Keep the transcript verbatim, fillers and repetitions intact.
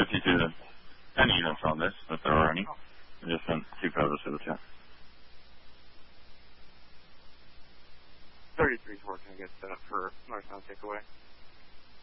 if you did any units on this, if there are any. I just sent two photos to the chat. thirty-three's working, I guess, set up for northbound takeaway.